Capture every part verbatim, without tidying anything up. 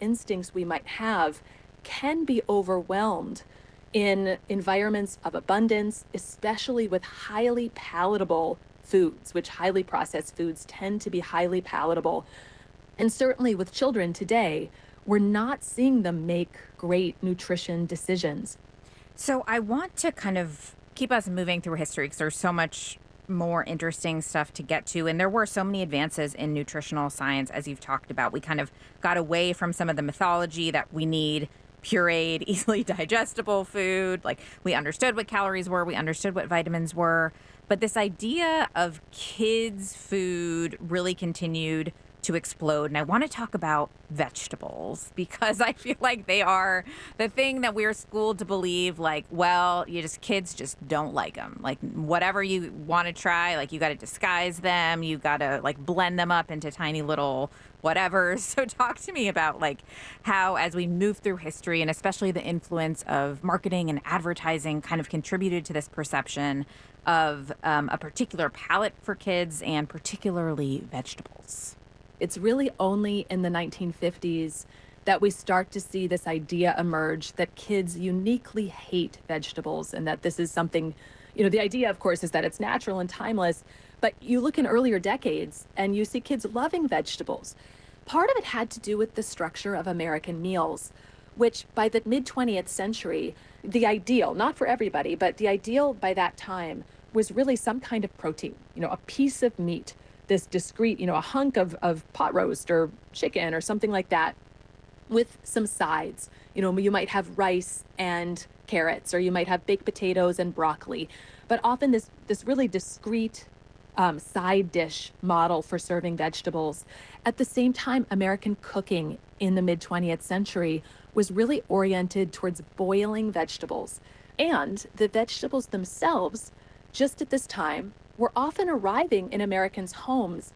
instincts we might have can be overwhelmed in environments of abundance, especially with highly palatable foods, which highly processed foods tend to be highly palatable. And certainly with children today, we're not seeing them make great nutrition decisions. So I want to kind of keep us moving through history because there's so much more interesting stuff to get to. And there were so many advances in nutritional science, as you've talked about. We kind of got away from some of the mythology that we need pureed, easily digestible food. Like we understood what calories were, we understood what vitamins were. But this idea of kids' food really continued to explode. And I want to talk about vegetables because I feel like they are the thing that we're schooled to believe like, well, you just kids just don't like them. Like whatever you want to try, like you got to disguise them. You got to like blend them up into tiny little whatever. So talk to me about like how as we move through history and especially the influence of marketing and advertising kind of contributed to this perception of um, a particular palate for kids and particularly vegetables. It's really only in the nineteen fifties that we start to see this idea emerge that kids uniquely hate vegetables and that this is something, you know, the idea, of course, is that it's natural and timeless. But you look in earlier decades and you see kids loving vegetables. Part of it had to do with the structure of American meals, which by the mid twentieth century, the ideal, not for everybody, but the ideal by that time was really some kind of protein, you know, a piece of meat, this discrete, you know, a hunk of, of pot roast or chicken or something like that with some sides. You know, you might have rice and carrots, or you might have baked potatoes and broccoli, but often this, this really discrete um, side dish model for serving vegetables. At the same time, American cooking in the mid twentieth century was really oriented towards boiling vegetables. And the vegetables themselves, just at this time, were often arriving in Americans' homes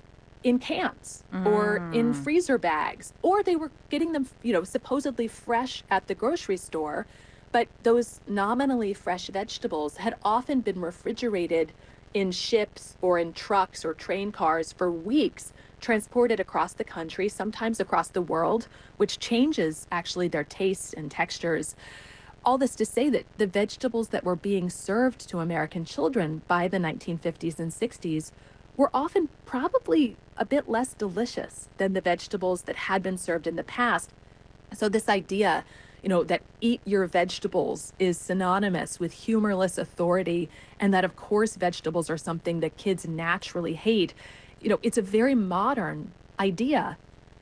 in cans or in Mm. freezer bags, or they were getting them, you know, supposedly fresh at the grocery store. But those nominally fresh vegetables had often been refrigerated in ships or in trucks or train cars for weeks, transported across the country, sometimes across the world, which changes actually their tastes and textures. All this to say that the vegetables that were being served to American children by the nineteen fifties and sixties were often probably a bit less delicious than the vegetables that had been served in the past. So this idea, you know, that eat your vegetables is synonymous with humorless authority, and that of course vegetables are something that kids naturally hate. You know, it's a very modern idea.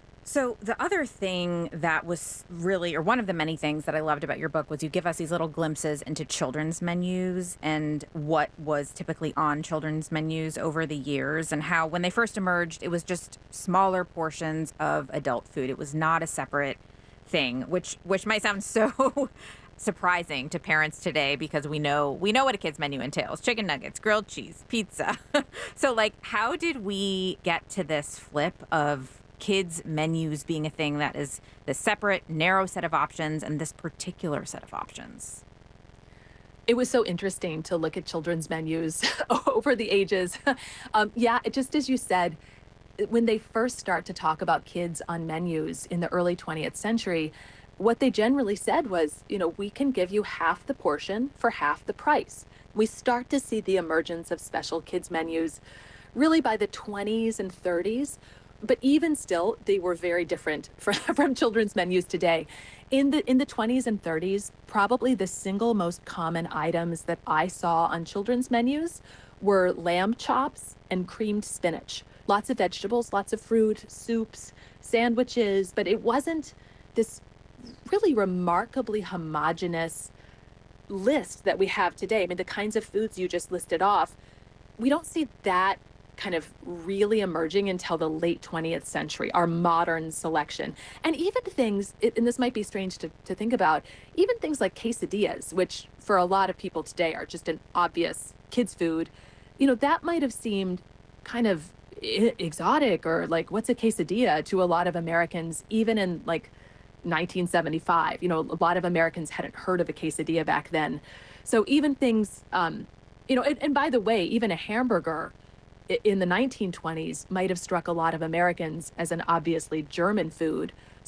So the other thing that was really, or one of the many things that I loved about your book was you give us these little glimpses into children's menus and what was typically on children's menus over the years and how when they first emerged, it was just smaller portions of adult food. It was not a separate thing, which which might sound so surprising to parents today because we know we know what a kid's menu entails: chicken nuggets, grilled cheese, pizza. So like how did we get to this flip of kids menus being a thing that is the separate narrow set of options and this particular set of options? It was so interesting to look at children's menus over the ages. Um, yeah, it- just as you said, when they first start to talk about kids on menus in the early twentieth century, what they generally said was, you know, we can give you half the portion for half the price. We start to see the emergence of special kids menus really by the twenties and thirties. But even still, they were very different from, from children's menus today. In the in the twenties and thirties, probably the single most common items that I saw on children's menus were lamb chops and creamed spinach. Lots of vegetables, lots of fruit, soups, sandwiches, but it wasn't this really remarkably homogenous list that we have today. I mean, the kinds of foods you just listed off, we don't see that kind of really emerging until the late twentieth century, our modern selection. And even things, it- and this might be strange to, to think about, even things like quesadillas, which for a lot of people today are just an obvious kids' food, you know, that might have seemed kind of e- exotic or like, what's a quesadilla to a lot of Americans, even in like nineteen seventy-five. You know, a lot of Americans hadn't heard of a quesadilla back then. So even things, um, you know, and, and by the way, even a hamburger i- in the nineteen twenties might have struck a lot of Americans as an obviously German food.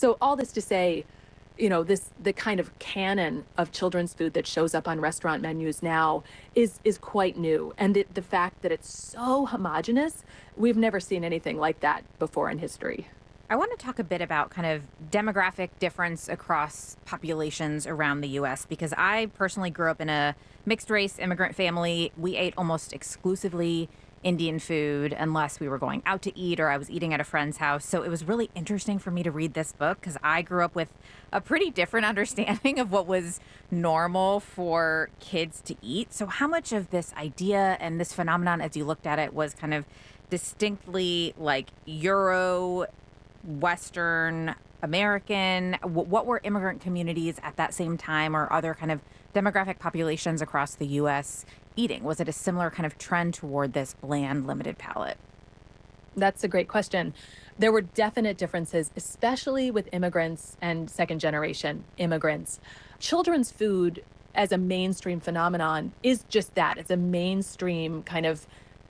So all this to say, you know, this the kind of canon of children's food that shows up on restaurant menus now is is quite new. And the, the fact that it's so homogenous, we've never seen anything like that before in history. I want to talk a bit about kind of demographic difference across populations around the U S because I personally grew up in a mixed race immigrant family. We ate almost exclusively Indian food unless we were going out to eat or I was eating at a friend's house. So it was really interesting for me to read this book because I grew up with a pretty different understanding of what was normal for kids to eat. So, how much of this idea and this phenomenon, as you looked at it, was kind of distinctly like Euro Western American? Wh- What were immigrant communities at that same time or other kind of demographic populations across the U S eating? Was it a similar kind of trend toward this bland, limited palate? That's a great question. There were definite differences, especially with immigrants and second generation immigrants. Children's food as a mainstream phenomenon is just that. It's a mainstream kind of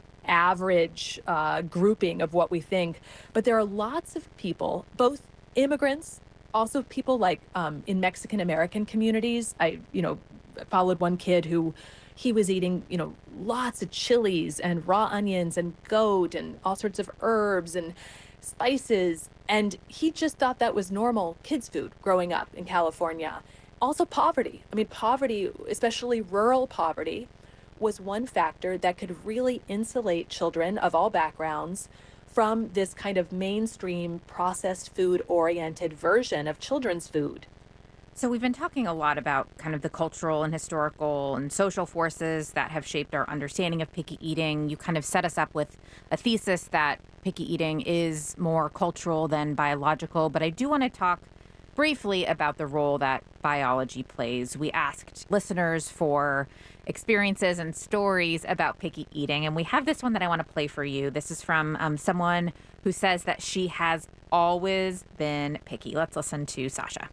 average uh, grouping of what we think. But there are lots of people, both immigrants, also people like um, in Mexican American communities. I, you know, followed one kid who he was eating, you know, lots of chilies and raw onions and goat and all sorts of herbs and spices. And he just thought that was normal kids' food growing up in California. Also, poverty. I mean, poverty, especially rural poverty, was one factor that could really insulate children of all backgrounds from this kind of mainstream processed food oriented version of children's food. So, we've been talking a lot about kind of the cultural and historical and social forces that have shaped our understanding of picky eating. You kind of set us up with a thesis that picky eating is more cultural than biological, but I do want to talk briefly about the role that biology plays. We asked listeners for experiences and stories about picky eating, and we have this one that I want to play for you. This is from um, someone who says that she has always been picky. Let's listen to Sasha.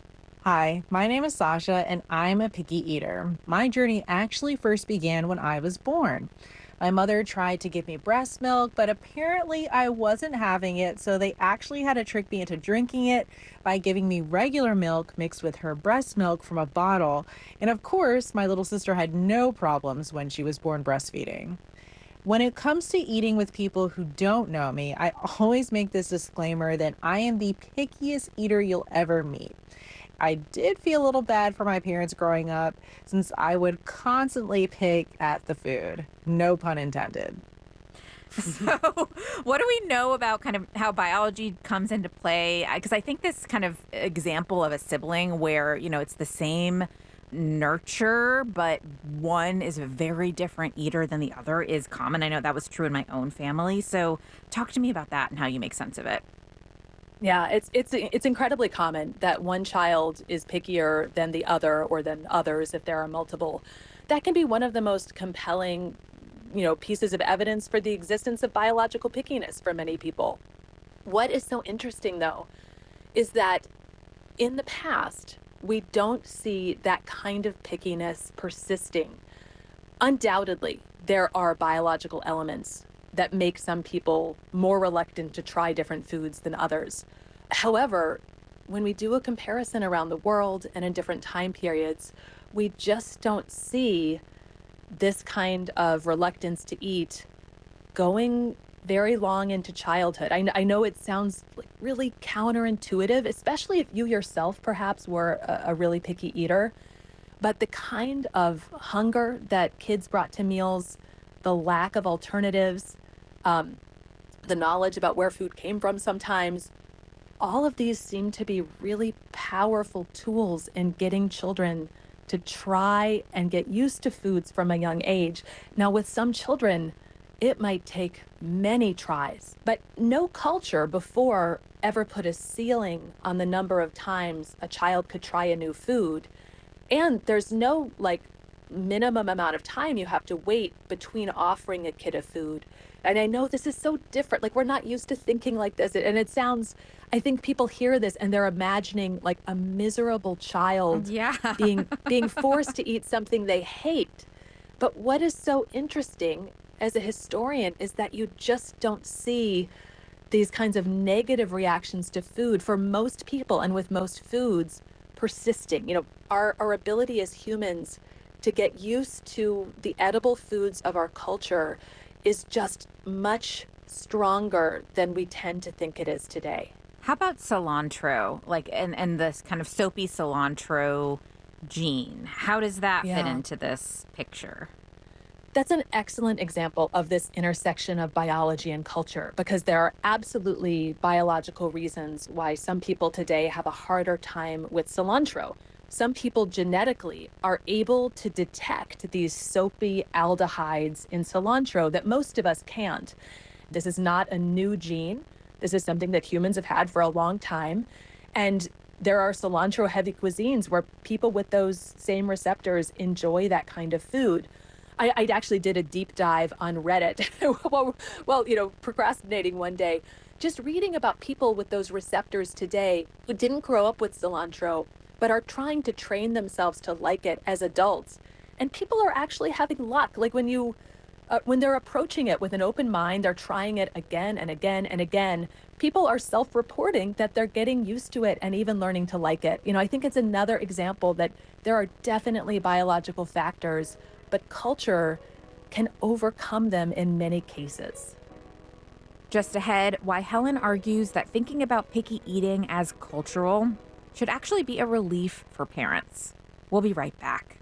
Hi, my name is Sasha, and I'm a picky eater. My journey actually first began when I was born. My mother tried to give me breast milk, but apparently I wasn't having it, so they actually had to trick me into drinking it by giving me regular milk mixed with her breast milk from a bottle. And of course, my little sister had no problems when she was born breastfeeding. When it comes to eating with people who don't know me, I always make this disclaimer that I am the pickiest eater you'll ever meet. I did feel a little bad for my parents growing up since I would constantly pick at the food. No pun intended. So, what do we know about kind of how biology comes into play? Because I think this kind of example of a sibling where, you know, it's the same nurture, but one is a very different eater than the other is common. I know that was true in my own family. So, talk to me about that and how you make sense of it. Yeah, it's it's it's incredibly common that one child is pickier than the other or than others if there are multiple. That can be one of the most compelling, you know, pieces of evidence for the existence of biological pickiness for many people. What is so interesting though is that in the past, we don't see that kind of pickiness persisting. Undoubtedly, there are biological elements that make some people more reluctant to try different foods than others. However, when we do a comparison around the world and in different time periods, we just don't see this kind of reluctance to eat going very long into childhood. I, kn- I know it sounds like really counterintuitive, especially if you yourself perhaps were a, a really picky eater. But the kind of hunger that kids brought to meals, the lack of alternatives, um, the knowledge about where food came from sometimes, all of these seem to be really powerful tools in getting children to try and get used to foods from a young age. Now, with some children, it might take many tries, but no culture before ever put a ceiling on the number of times a child could try a new food. And there's no like minimum amount of time you have to wait between offering a kid a food. And I know this is so different. Like, we're not used to thinking like this. And it sounds, I think people hear this and they're imagining like a miserable child Yeah. being being forced to eat something they hate. But what is so interesting as a historian is that you just don't see these kinds of negative reactions to food for most people and with most foods persisting. You know, our, our ability as humans to get used to the edible foods of our culture is just much stronger than we tend to think it is today. How about cilantro? Like, and, and this kind of soapy cilantro gene. How does that fit Yeah. into this picture? That's an excellent example of this intersection of biology and culture because there are absolutely biological reasons why some people today have a harder time with cilantro. Some people genetically are able to detect these soapy aldehydes in cilantro that most of us can't. This is not a new gene. This is something that humans have had for a long time. And there are cilantro heavy cuisines where people with those same receptors enjoy that kind of food. I, I actually did a deep dive on Reddit while, well, you know, procrastinating one day, just reading about people with those receptors today who didn't grow up with cilantro, but are trying to train themselves to like it as adults. And people are actually having luck. Like when you, uh, when they're approaching it with an open mind, they're trying it again and again and again. People are self-reporting that they're getting used to it and even learning to like it. You know, I think it's another example that there are definitely biological factors, but culture can overcome them in many cases. Just ahead, why Helen argues that thinking about picky eating as cultural should actually be a relief for parents. We'll be right back.